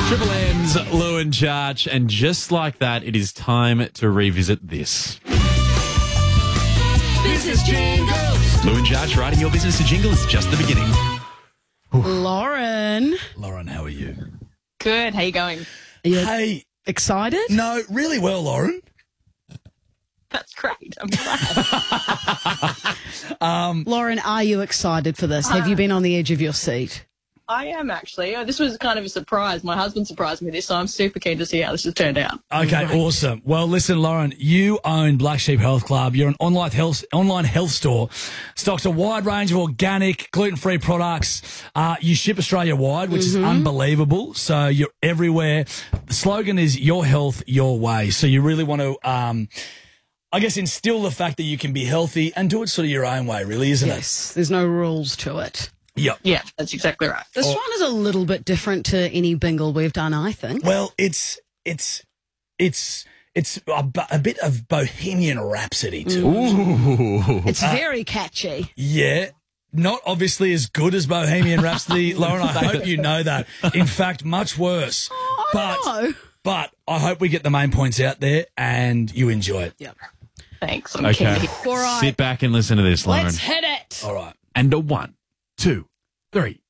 Triple M's Lou and Jarch, and just like that, it is time to revisit this. Business Jingles. Lou and Jarch writing your business to jingle is just the beginning. Lauren. Lauren, how are you? Good. How you going? Are you Hey, excited? no, really well, Lauren. That's great. I'm glad. Lauren, are you excited for this? Have you been on the edge of your seat? I am actually. This was kind of a surprise. My husband surprised me with this, so I'm super keen to see how this has turned out. Okay, awesome. Well, listen, Lauren, you own Black Sheep Health Club. You're an online health store. Stocks a wide range of organic, gluten-free products. You ship Australia-wide, which is unbelievable. So you're everywhere. The slogan is your health, your way. So you really want to, I guess, instill the fact that you can be healthy and do it sort of your own way, really, isn't it? Yes, there's no rules to it. Yep. Yeah, that's exactly right. This one is a little bit different to any bingle we've done, I think. Well, it's a bit of Bohemian Rhapsody to it. Ooh. It's very catchy. Yeah. Not obviously as good as Bohemian Rhapsody, Lauren. I hope you know that. In fact, much worse. No. But I hope we get the main points out there and you enjoy it. Yep. Thanks. I'm keen to Okay. hear. All right. Sit back and listen to this, Lauren. Let's hit it. All right. And a 1, 2, 3.